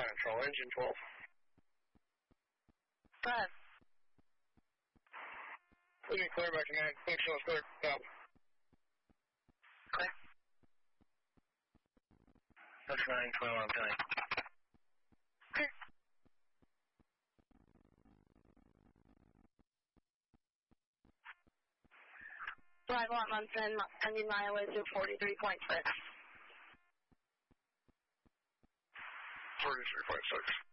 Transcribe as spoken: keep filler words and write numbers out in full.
Control, engine twelve. Go ahead. We can clear back to nine. Thanks, so clear. Stop. Clear. That's nine twelve, I'm telling you. Clear. Arrival at Munson, ending mileage of forty-three point six. forty-three point six.